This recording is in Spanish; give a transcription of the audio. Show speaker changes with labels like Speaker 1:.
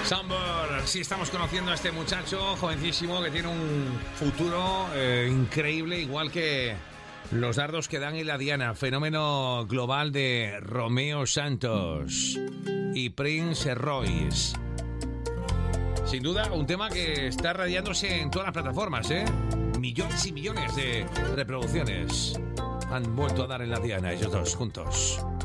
Speaker 1: Soundboard, sí, estamos conociendo a este muchacho jovencísimo que tiene un futuro increíble, igual que los dardos que dan en la diana. Fenómeno global de Romeo Santos y Prince Royce. Sin duda, un tema que está radiándose en todas las plataformas, ¿eh? Millones y millones de reproducciones han vuelto a dar en la diana ellos dos juntos.